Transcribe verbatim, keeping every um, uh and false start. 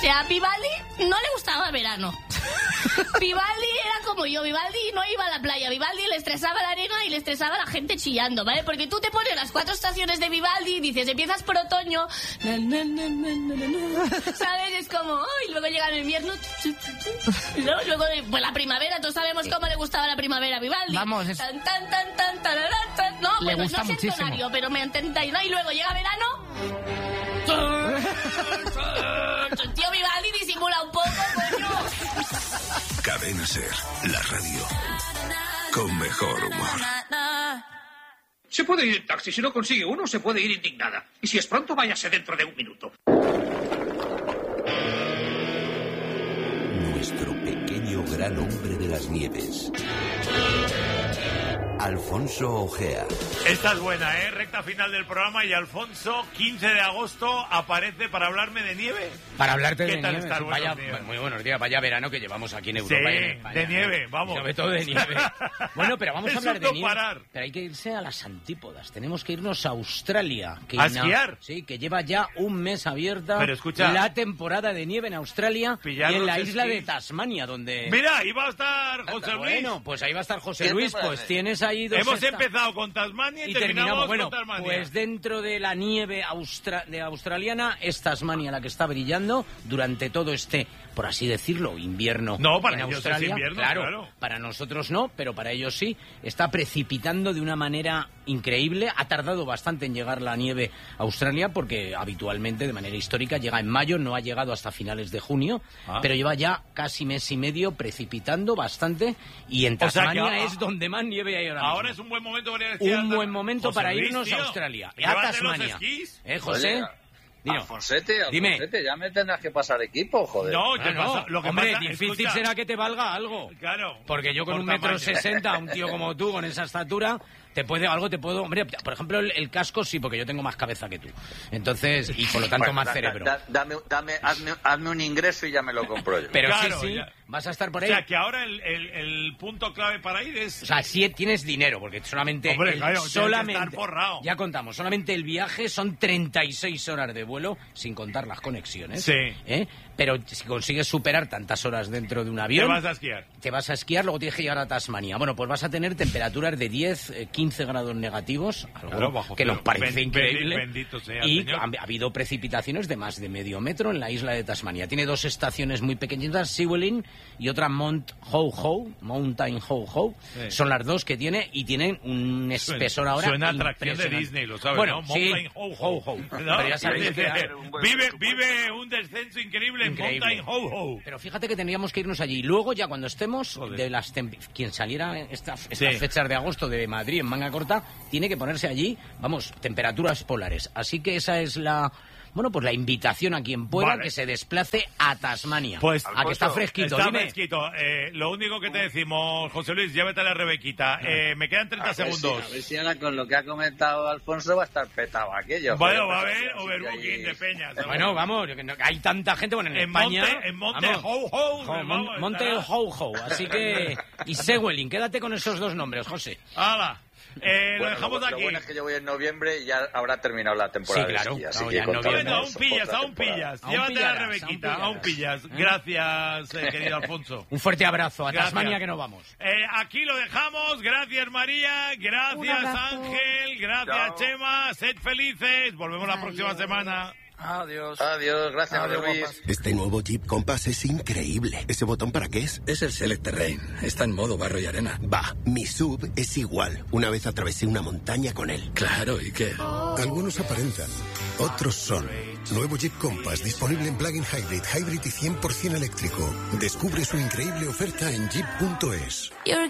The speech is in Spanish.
sea, a Vivaldi no le gustaba el verano. Vivaldi era como yo, Vivaldi no iba a la playa, Vivaldi le estresaba la arena y le estresaba la gente chillando, ¿vale? Porque tú te pones las cuatro estaciones de Vivaldi y dices, empiezas por otoño, na, na, na, na, na, na, ¿sabes? Es como, oh, y luego llega el invierno, y luego, luego pues la primavera, todos sabemos cómo le gustaba la primavera a Vivaldi. Vamos, es... tan, tan, tan, tan, tan, tan, no, le bueno, gusta no es muchísimo. entonario, pero me entendáis, ¿no? Y luego llega verano... Tío, Vivaldi disimula un poco, coño. Cadena Ser, la radio con mejor humor. Se puede ir en taxi, si no consigue uno, se puede ir indignada. Y si es pronto, váyase dentro de un minuto. Nuestro pequeño gran hombre de las nieves. Alfonso Ojea. Esta es buena, ¿eh? Recta final del programa y Alfonso, quince de agosto, aparece para hablarme de nieve. Para hablarte de ¿Qué tal nieve. estás? Vaya, Buenos días. muy buenos días, vaya verano que llevamos aquí en Europa Sí, y en España. de nieve, ¿no? vamos. Sobre todo de nieve. Bueno, pero vamos Es a hablar un de no nieve. parar. Pero hay que irse a las antípodas. Tenemos que irnos a Australia. Que ¿A ina- esquiar? Sí, que lleva ya un mes abierta Pero escucha, la temporada de nieve en Australia y pillar en los la isla esquís. de Tasmania, donde... Mira, ahí va a estar José Luis. Bueno, pues ahí va a estar José ¿Qué te Luis, parece? pues tienes ahí dos... Hemos esta- empezado con Tasmania y, Y terminamos, terminamos, bueno, con Tasmania. pues dentro de la nieve austra- de australiana es Tasmania la que está brillando durante todo este, por así decirlo, invierno. No, para en ellos es Australia. invierno, claro, claro. Para nosotros no, pero para ellos sí. Está precipitando de una manera increíble. Ha tardado bastante en llegar la nieve a Australia porque habitualmente, de manera histórica, llega en mayo, no ha llegado hasta finales de junio, Ah. pero lleva ya casi mes y medio precipitando bastante y en O sea que Tasmania a- es donde más nieve hay ahora mismo. Ahora es un buen momento para ir a esquiar. Un buen momento José para Luis, irnos tío, a Australia, a llévate los Tasmania. esquís. ¿Eh, José? Oye, Dino. Alfonsete, Dime. Alfonsete, ya me tendrás que pasar equipo, joder. No, te No, no. pasa- lo que Hombre, pasa- difícil escucha, será que te valga algo. Claro. Porque yo con por un metro tamaño. sesenta, un tío como tú, con esa estatura, te puede, algo te puedo... Hombre, por ejemplo, el, el casco sí, porque yo tengo más cabeza que tú. Entonces, y por lo tanto Bueno, más da- cerebro. da- dame, dame, hazme, hazme un ingreso y ya me lo compro yo. Pero Claro, sí, sí, ya. vas a estar por O ahí. sea, que ahora el, el- el punto clave para ir es... O sea, sí tienes dinero, porque solamente... Hombre, el- claro, tienes que solamente, estar forrado. Ya contamos, solamente el viaje son treinta y seis horas de vuelo, sin contar las conexiones. Sí. ¿eh? Pero si consigues superar tantas horas dentro de un avión... Te vas a esquiar. Te vas a esquiar, luego tienes que llegar a Tasmania. Bueno, pues vas a tener temperaturas de diez, eh, quince grados negativos, algo Claro, bajo que cero. nos parece Ben- increíble. bendito sea el y Señor. ha, ha habido precipitaciones de más de medio metro en la isla de Tasmania. Tiene dos estaciones muy pequeñitas, Sewelin y otra Mount Ho Ho, Mountain Ho Ho. Sí. Son las dos que tiene y tienen un espesor ahora Suena a atracción de impresionante. Disney, lo sabes, Bueno, ¿no? sí, Mountain Ho Ho. Ho Ho. ¿No? Pero ya sabéis que... Dice, un buen vive, presupuesto. vive un descenso increíble, Increíble. en Mountain Ho Ho. Pero fíjate que tendríamos que irnos allí. Luego, ya cuando estemos, Joder. de las tem- quien saliera en esta, estas Sí. fechas de agosto de Madrid en manga corta, tiene que ponerse allí, vamos, temperaturas polares. Así que esa es la... Bueno, pues la invitación a quien pueda Vale. que se desplace a Tasmania. Pues, a que está fresquito. Está Dime. fresquito. Eh, lo único que te decimos, José Luis, llévate a la Rebequita. Eh, me quedan treinta A ver si- segundos. a ver si ahora con lo que ha comentado Alfonso va a estar petado aquello. Bueno, joder, va a pues, haber así que overbooking ahí- de peñas. seguro. Bueno, vamos, que no- hay tanta gente, bueno, en, En España... Monte- en Monte vamos, Ho Ho, Jo, vamos, Mon- Monte estará. Ho Ho. Así que... Y Sewelin, quédate con esos dos nombres, José. ¡Hala! Eh, lo Bueno, dejamos lo, aquí. lo bueno es que yo voy en noviembre y ya habrá terminado la temporada Sí, claro, de esquí, así claro, que ya en contamos noviembre. Bueno, aún pillas, otra aún temporada. pillas. Aún Llévate a la pillarás, Rebequita, aún aún pillas. pillarás. Gracias, eh, querido Alfonso. Un fuerte abrazo. A Gracias. Tasmania que nos vamos. Eh, aquí lo dejamos. Gracias, María. Un Gracias, abrazo. Ángel. Gracias, Chao. Chema. Sed felices. Volvemos la Adiós. próxima semana. Adiós. Adiós, gracias, Adiós, José Luis. guapas. Este nuevo Jeep Compass es increíble. ¿Ese botón para qué es? Es el Select Terrain. Está en modo barro y arena. Va, mi sub es igual. Una vez atravesé una montaña con él. Claro, ¿y qué? Algunos aparentan, otros son. Nuevo Jeep Compass disponible en plug-in hybrid, hybrid y cien por ciento eléctrico. Descubre su increíble oferta en jeep punto es.